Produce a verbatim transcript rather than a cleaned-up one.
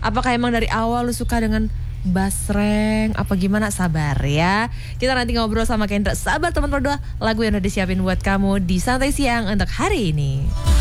Apakah emang dari awal lu suka dengan basreng apa gimana? Sabar ya. Kita nanti ngobrol sama Kendra. Sabar teman berdua. Lagu yang udah disiapin buat kamu di Santai Siang untuk hari ini.